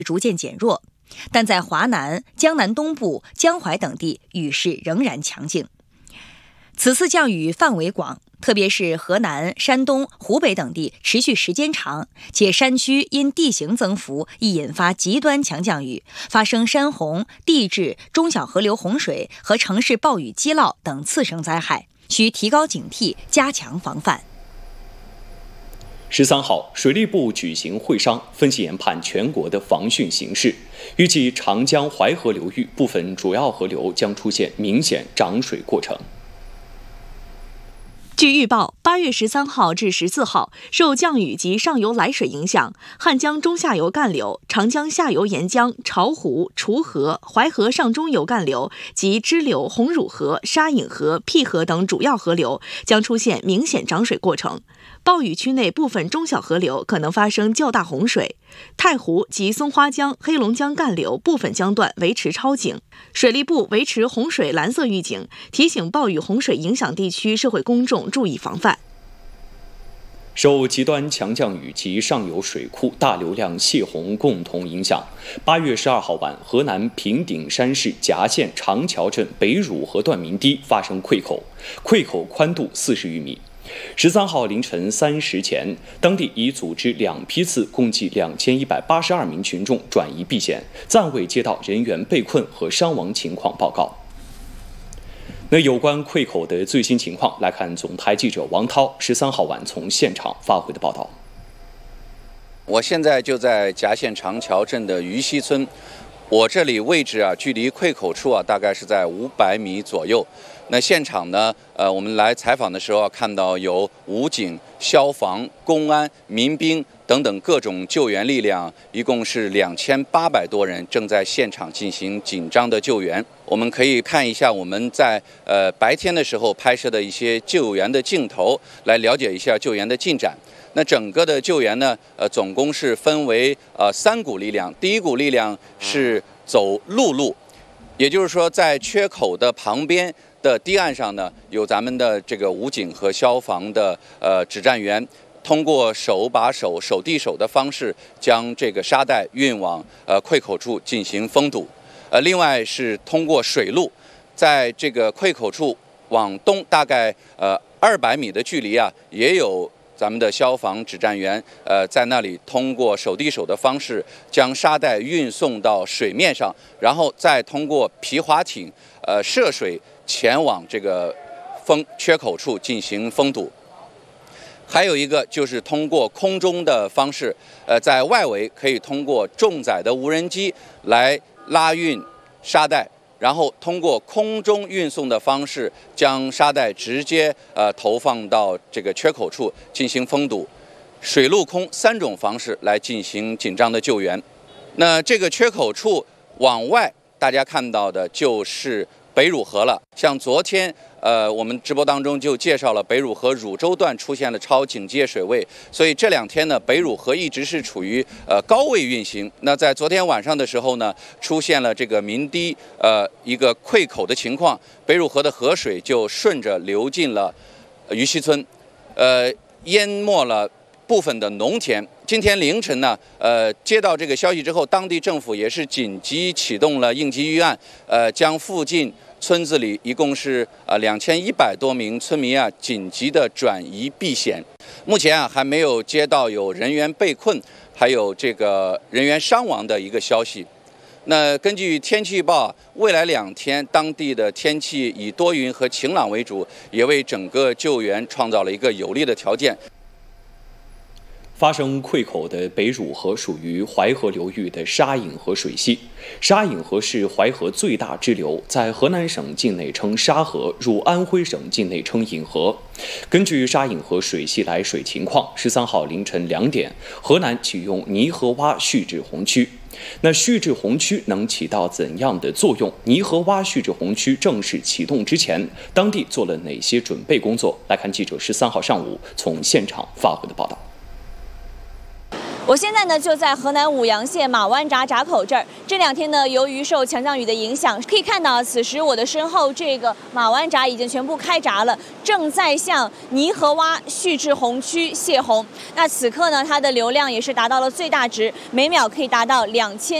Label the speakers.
Speaker 1: 逐渐减弱，但在华南、江南东部、江淮等地雨势仍然强劲。此次降雨范围广，特别是河南、山东、湖北等地持续时间长，且山区因地形增幅易引发极端强降雨，发生山洪、地质、中小河流洪水和城市暴雨积涝等次生灾害，需提高警惕，加强防范。
Speaker 2: 13号，水利部举行会商，分析研判全国的防汛形势。预计长江、淮河流域部分主要河流将出现明显涨水过程。
Speaker 3: 据预报，8月13号至14号，受降雨及上游来水影响，汉江中下游干流、长江下游沿江、巢湖、滁河、淮河上中游干流及支流红乳河、沙隐河、辟河等主要河流将出现明显涨水过程。暴雨区内部分中小河流可能发生较大洪水，太湖及松花江、黑龙江干流部分江段维持超警。水利部维持洪水蓝色预警，提醒暴雨洪水影响地区社会公众注意防范。
Speaker 2: 受极端强降雨及上游水库大流量泄洪共同影响，8月12号晚，河南平顶山市夹县长桥镇北汝河段明堤发生溃口，溃口宽度40余米。13号凌晨3时前，当地已组织2批次，共计2182名群众转移避险，暂未接到人员被困和伤亡情况报告。那有关溃口的最新情况，来看总台记者王涛13号晚从现场发回的报道。
Speaker 4: 我现在就在夹县长桥镇的于溪村，我这里位置距离溃口处大概是在500米左右。那现场呢，我们来采访的时候看到有武警、消防、公安、民兵等等各种救援力量，一共是2800多人正在现场进行紧张的救援。我们可以看一下我们在白天的时候拍摄的一些救援的镜头，来了解一下救援的进展。那整个的救援呢，总共是分为3股力量。第一股力量是走陆路，也就是说在缺口的旁边的堤岸上呢，有咱们的这个武警和消防的指战员，通过手把手、手递手的方式，将这个沙袋运往溃口处进行封堵。另外是通过水路，在这个溃口处往东大概200米的距离也有咱们的消防指战员在那里通过手递手的方式将沙袋运送到水面上，然后再通过皮划艇涉水前往这个缺口处进行封堵。还有一个就是通过空中的方式，在外围可以通过重载的无人机来拉运沙袋，然后通过空中运送的方式将沙袋直接投放到这个缺口处进行封堵。水陆空3种方式来进行紧张的救援。那这个缺口处往外，大家看到的就是北汝河了。像昨天我们直播当中就介绍了北汝河汝州段出现了超警戒水位，所以这2天呢，北汝河一直是处于高位运行。那在昨天晚上的时候呢，出现了这个明堤一个溃口的情况，北汝河的河水就顺着流进了于溪村，淹没了部分的农田。今天凌晨呢，接到这个消息之后，当地政府也是紧急启动了应急预案，将附近村子里一共是2100多名村民紧急的转移避险。目前还没有接到有人员被困，还有这个人员伤亡的一个消息。那根据天气预报，未来2天当地的天气以多云和晴朗为主，也为整个救援创造了一个有利的条件。
Speaker 2: 发生溃口的北汝河属于淮河流域的沙隐河水系。沙隐河是淮河最大支流，在河南省境内称沙河，入安徽省境内称引河。根据沙隐河水系来水情况，13号凌晨2点，河南启用泥河洼蓄滞洪区。那蓄滞洪区能起到怎样的作用？泥河洼蓄滞洪区正式启动之前，当地做了哪些准备工作？来看记者13号上午从现场发回的报道。
Speaker 5: 我现在呢就在河南舞阳县马湾闸闸口这儿。这2天呢，由于受强降雨的影响，可以看到此时我的身后这个马湾闸已经全部开闸了，正在向泥河洼蓄滞洪区泄洪。那此刻呢，它的流量也是达到了最大值，每秒可以达到2000